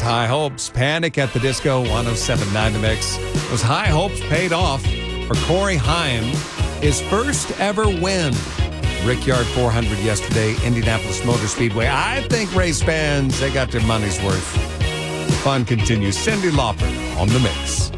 High Hopes. Panic at the Disco, 107.9 The Mix. Those high hopes paid off for Corey Haim, his first ever win. Rickyard 400 yesterday, Indianapolis Motor Speedway. I think race fans, they got their money's worth. The fun continues. Cyndi Lauper on The Mix.